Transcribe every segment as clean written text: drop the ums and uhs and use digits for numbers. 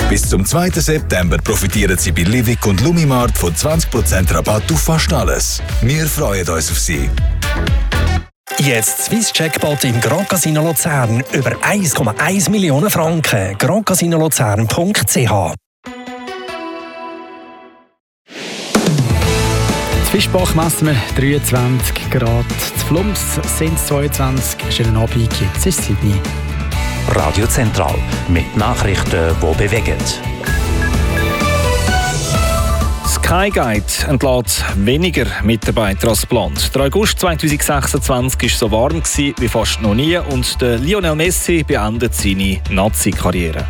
Bis zum 2. September profitieren Sie bei Livik und Lumimart von 20% Rabatt auf fast alles. Wir freuen uns auf Sie. Jetzt Swiss Jackpot im Grand Casino Luzern über 1,1 Millionen Franken. grandcasinolozern.ch. Fischbach messen wir 23 Grad. Zu Flums sind es 22. Schönen Abend, jetzt ist Sydney. Radio Zentral mit Nachrichten, die bewegen. Skyguide entlässt weniger Mitarbeiter als geplant. Der August 2026 war so warm wie fast noch nie und der Lionel Messi beendet seine Nazi-Karriere.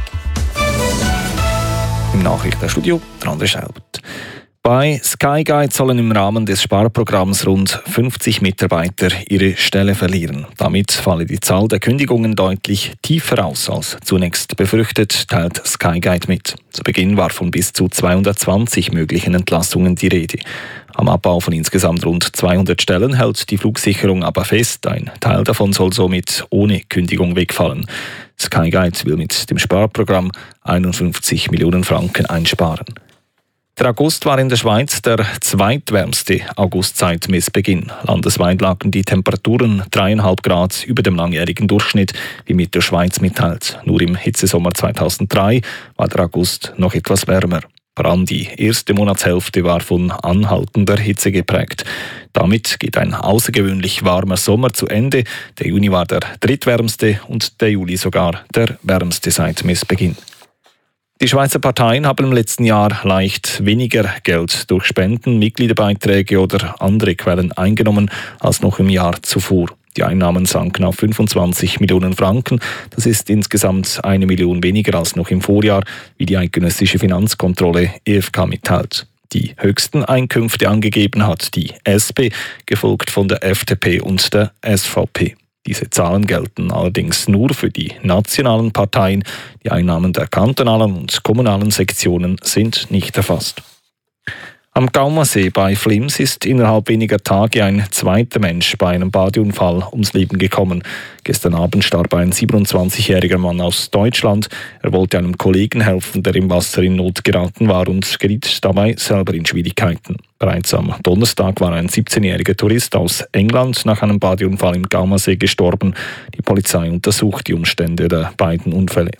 Im Nachrichtenstudio André Schelbert. Bei Skyguide sollen im Rahmen des Sparprogramms rund 50 Mitarbeiter ihre Stelle verlieren. Damit falle die Zahl der Kündigungen deutlich tiefer aus als zunächst befürchtet, teilt Skyguide mit. Zu Beginn war von bis zu 220 möglichen Entlassungen die Rede. Am Abbau von insgesamt rund 200 Stellen hält die Flugsicherung aber fest. Ein Teil davon soll somit ohne Kündigung wegfallen. Skyguide will mit dem Sparprogramm 51 Millionen Franken einsparen. Der August war in der Schweiz der zweitwärmste August seit Messbeginn. Landesweit lagen die Temperaturen 3,5 Grad über dem langjährigen Durchschnitt, wie mit der Schweiz mitteilt. Nur im Hitzesommer 2003 war der August noch etwas wärmer. Vor allem die erste Monatshälfte war von anhaltender Hitze geprägt. Damit geht ein außergewöhnlich warmer Sommer zu Ende. Der Juni war der drittwärmste und der Juli sogar der wärmste seit Messbeginn. Die Schweizer Parteien haben im letzten Jahr leicht weniger Geld durch Spenden, Mitgliederbeiträge oder andere Quellen eingenommen als noch im Jahr zuvor. Die Einnahmen sanken auf 25 Millionen Franken. Das ist insgesamt 1 Million weniger als noch im Vorjahr, wie die eidgenössische Finanzkontrolle EFK mitteilt. Die höchsten Einkünfte angegeben hat die SP, gefolgt von der FDP und der SVP. Diese Zahlen gelten allerdings nur für die nationalen Parteien. Die Einnahmen der kantonalen und kommunalen Sektionen sind nicht erfasst. Am Gaumersee bei Flims ist innerhalb weniger Tage ein zweiter Mensch bei einem Badeunfall ums Leben gekommen. Gestern Abend starb ein 27-jähriger Mann aus Deutschland. Er wollte einem Kollegen helfen, der im Wasser in Not geraten war und geriet dabei selber in Schwierigkeiten. Bereits am Donnerstag war ein 17-jähriger Tourist aus England nach einem Badeunfall im Gaumersee gestorben. Die Polizei untersucht die Umstände der beiden Unfälle.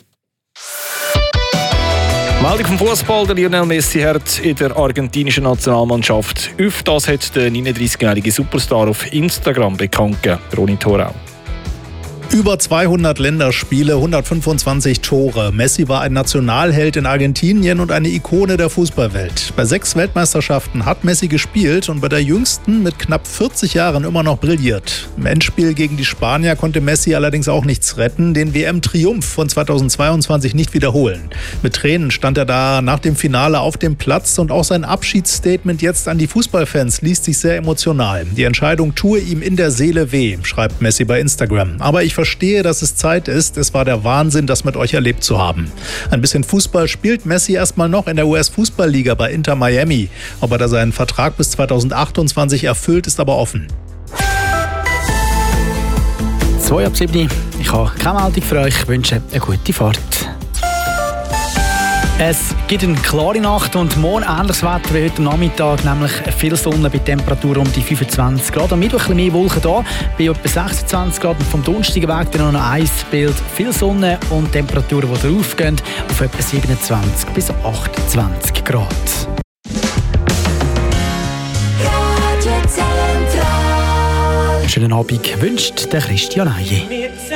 Meldung vom Fußball: Der Lionel Messi hat in der argentinischen Nationalmannschaft auf. Das hat der 39-jährige Superstar auf Instagram bekannt gegeben. Ronny Thorau. Über 200 Länderspiele, 125 Tore. Messi war ein Nationalheld in Argentinien und eine Ikone der Fußballwelt. Bei 6 Weltmeisterschaften hat Messi gespielt und bei der jüngsten mit knapp 40 Jahren immer noch brilliert. Im Endspiel gegen die Spanier konnte Messi allerdings auch nichts retten, den WM-Triumph von 2022 nicht wiederholen. Mit Tränen stand er da nach dem Finale auf dem Platz und auch sein Abschiedsstatement jetzt an die Fußballfans liest sich sehr emotional. Die Entscheidung tue ihm in der Seele weh, schreibt Messi bei Instagram. Aber ich verstehe, dass es Zeit ist. Es war der Wahnsinn, das mit euch erlebt zu haben. Ein bisschen Fußball spielt Messi erstmal noch in der US-Fußballliga bei Inter Miami. Ob er da seinen Vertrag bis 2028 erfüllt, ist aber offen. 2:07. Ich habe keine Meldung für euch. Ich wünsche eine gute Fahrt. Es gibt eine klare Nacht und morgen ähnliches Wetter wie heute Nachmittag, nämlich viel Sonne bei Temperaturen um die 25 Grad. Am Mittwoch ein bisschen mehr Wolken da, bei etwa 26 Grad. Und vom Donnerstag weg dann noch ein Bild, viel Sonne und Temperaturen, die draufgehen, auf etwa 27 bis 28 Grad. Schönen Abend wünscht der Christian Eije.